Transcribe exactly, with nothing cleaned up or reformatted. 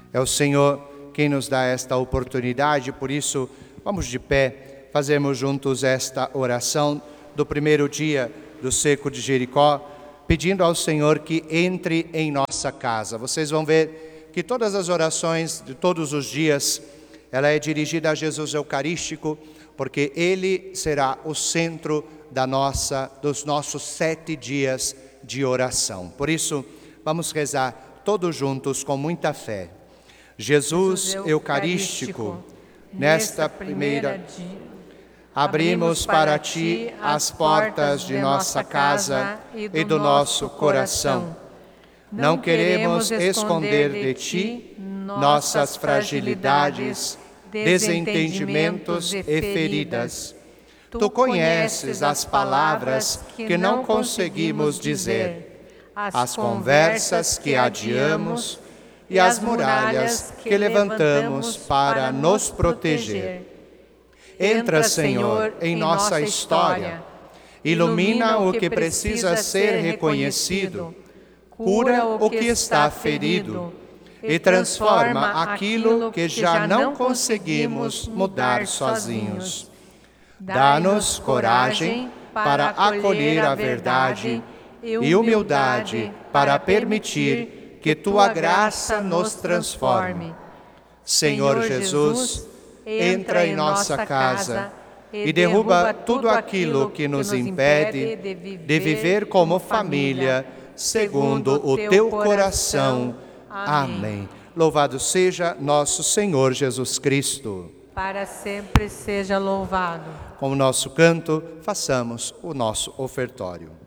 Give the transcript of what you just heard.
É o Senhor quem nos dá esta oportunidade, por isso, vamos de pé, fazemos juntos esta oração do primeiro dia do Cerco de Jericó, pedindo ao Senhor que entre em nossa casa. Vocês vão ver que todas as orações de todos os dias, ela é dirigida a Jesus Eucarístico, porque Ele será o centro da nossa, dos nossos sete dias de oração. Por isso, vamos rezar todos juntos com muita fé. Jesus Eucarístico, nesta primeira dia, abrimos para Ti as portas de nossa casa e do nosso coração. Não queremos esconder de Ti nossas fragilidades, desentendimentos e feridas. Tu conheces as palavras que não conseguimos dizer, as conversas que adiamos e as muralhas que levantamos para nos proteger. Entra, Senhor, em nossa história, ilumina o que precisa ser reconhecido, cura o que está ferido e transforma aquilo que já não conseguimos mudar sozinhos. Dá-nos coragem para acolher a verdade e humildade para permitir que Tua graça nos transforme. Senhor Jesus, entra em nossa casa e derruba tudo aquilo que nos impede de viver como família, segundo o Teu coração. Amém. Louvado seja nosso Senhor Jesus Cristo. Para sempre seja louvado. Com o nosso canto, façamos o nosso ofertório.